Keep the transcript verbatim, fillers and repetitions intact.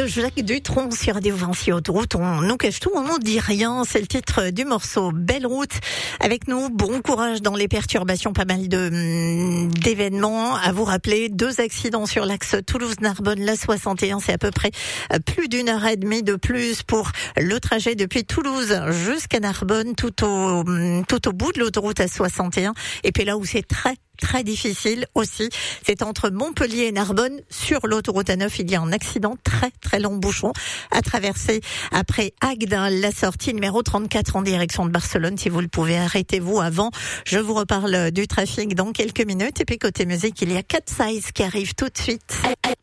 de Jacques Dutronc sur Radio Vinci Autoroute. On nous cache tout, on nous dit rien. C'est le titre du morceau. Belle route avec nous. Bon courage dans les perturbations. Pas mal de d'événements à vous rappeler. Deux accidents sur l'axe Toulouse-Narbonne. La soixante et un, c'est à peu près plus d'une heure et demie de plus pour le trajet depuis Toulouse jusqu'à Narbonne, tout au tout au bout de l'autoroute A soixante et un. Et puis là où c'est très très difficile aussi, c'est entre Montpellier et Narbonne. Sur l'autoroute A neuf, il y a un accident, très très long bouchon à traverser après Agde, la sortie numéro trente-quatre en direction de Barcelone. Si vous le pouvez, arrêtez-vous avant. Je vous reparle du trafic dans quelques minutes. Et puis côté musique, il y a Cat Size qui arrive tout de suite.